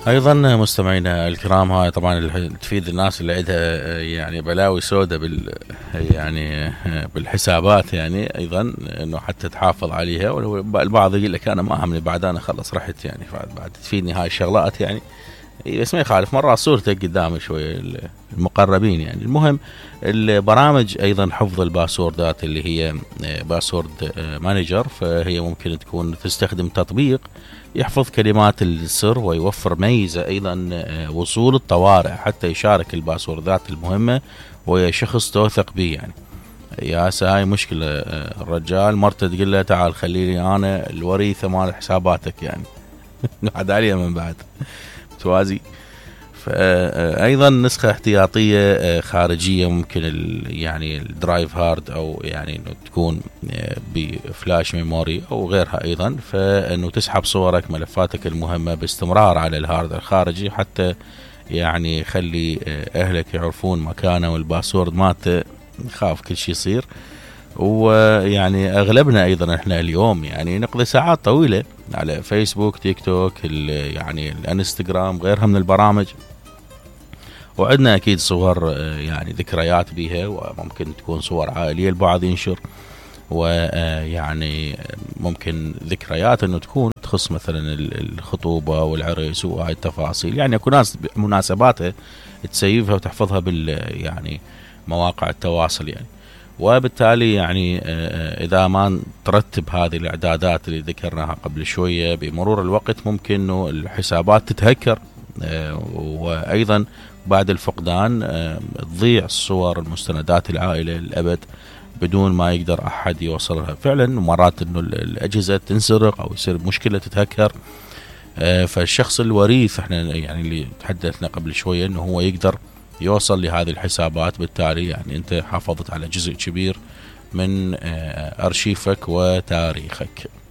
ايضا مستمعينا الكرام، هاي طبعا تفيد الناس اللي عندها يعني بلاوي سوداء يعني بالحسابات، يعني ايضا انه حتى تحافظ عليها. والبعض يقول لك انا ما همني بعد، انا خلص رحت يعني بعد تفيدني هاي الشغلات يعني. بس ما يخالف مرات صورتك قدامي شوي المقربين يعني. المهم البرامج ايضا حفظ الباسوردات اللي هي باسورد مانجر، فهي ممكن تكون تستخدم تطبيق يحفظ كلمات السر ويوفر ميزة ايضا وصول الطوارئ حتى يشارك الباسوردات المهمة ويا شخص توثق به يعني. يا هاي مشكلة، الرجال مرته تقول له تعال خليني انا الوريثة مال حساباتك يعني قاعد عليها من بعد توازي. فأيضا نسخة احتياطية خارجية ممكن يعني الدرايف هارد أو يعني إنه تكون بفلاش ميموري أو غيرها أيضا، فإنه تسحب صورك ملفاتك المهمة باستمرار على الهارد الخارجي حتى يعني خلي أهلك يعرفون مكانه والباسورد مالته، خاف كل شيء يصير. ويعني اغلبنا ايضا احنا اليوم يعني نقضي ساعات طويله على فيسبوك، تيك توك، يعني الانستغرام، غيرها من البرامج، وعندنا اكيد صور يعني ذكريات بيها، وممكن تكون صور عائليه البعض ينشر، ويعني ممكن ذكريات انه تكون تخص مثلا الخطوبه والعرس وهاي التفاصيل. يعني اكو ناس مناسباتها تسيفها وتحفظها يعني مواقع التواصل يعني. وبالتالي يعني إذا ما ترتب هذه الإعدادات اللي ذكرناها قبل شوية، بمرور الوقت ممكن إنه الحسابات تتهكر، وأيضا بعد الفقدان تضيع الصور المستندات العائلة للأبد بدون ما يقدر أحد يوصلها. فعلا مرات إنه الأجهزة تنسرق أو يصير مشكلة تتهكر، فالشخص الوريث احنا يعني اللي تحدثنا قبل شوية إنه هو يقدر يوصل لهذه الحسابات. بالتالي يعني أنت حافظت على جزء كبير من أرشيفك وتاريخك.